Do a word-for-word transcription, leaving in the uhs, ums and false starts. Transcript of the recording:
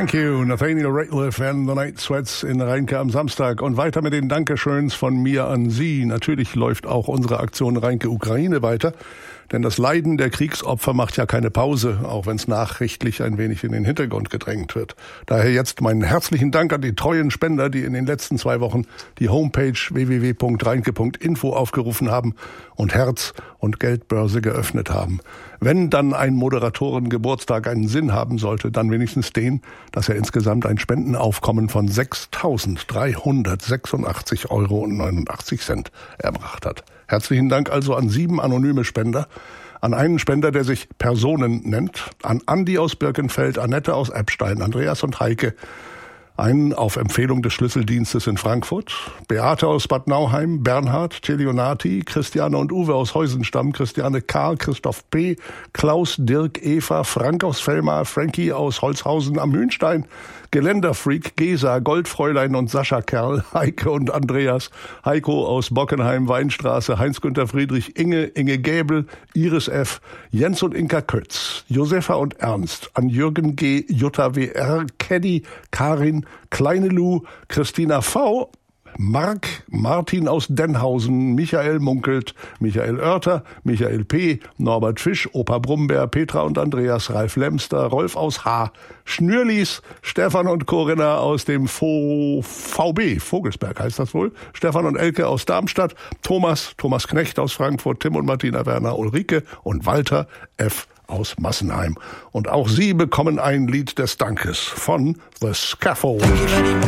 Thank you, Nathaniel Rateliff and the Night Sweats in Rheinke am Samstag. Und weiter mit den Dankeschöns von mir an Sie. Natürlich läuft auch unsere Aktion Rheinke Ukraine weiter. Denn das Leiden der Kriegsopfer macht ja keine Pause, auch wenn es nachrichtlich ein wenig in den Hintergrund gedrängt wird. Daher jetzt meinen herzlichen Dank an die treuen Spender, die in den letzten zwei Wochen die Homepage w w w punkt rheinke punkt info aufgerufen haben und Herz- und Geldbörse geöffnet haben. Wenn dann ein Moderatorengeburtstag einen Sinn haben sollte, dann wenigstens den, dass er insgesamt ein Spendenaufkommen von sechstausenddreihundertsechsundachtzig Euro und neunundachtzig Cent erbracht hat. Herzlichen Dank also an sieben anonyme Spender, an einen Spender, der sich Personen nennt, an Andi aus Birkenfeld, Annette aus Eppstein, Andreas und Heike, einen auf Empfehlung des Schlüsseldienstes in Frankfurt, Beate aus Bad Nauheim, Bernhard, Teleonati, Christiane und Uwe aus Heusenstamm, Christiane K., Christoph P., Klaus, Dirk, Eva, Frank aus Fellmar, Frankie aus Holzhausen am Hühnstein, Geländerfreak, Gesa, Goldfräulein und Sascha Kerl, Heike und Andreas, Heiko aus Bockenheim, Weinstraße, Heinz-Günther Friedrich, Inge, Inge Gäbel, Iris F., Jens und Inka Kötz, Josefa und Ernst, an Jürgen G., Jutta W R., Keddy, Karin, Kleine Lu, Christina V., Mark, Martin aus Denhausen, Michael Munkelt, Michael Oerter, Michael P., Norbert Fisch, Opa Brumberg, Petra und Andreas, Ralf Lemster, Rolf aus H., Schnürlis, Stefan und Corinna aus dem V B, Vogelsberg heißt das wohl, Stefan und Elke aus Darmstadt, Thomas, Thomas Knecht aus Frankfurt, Tim und Martina Werner, Ulrike und Walter F. aus Massenheim. Und auch Sie bekommen ein Lied des Dankes von The Scaffold.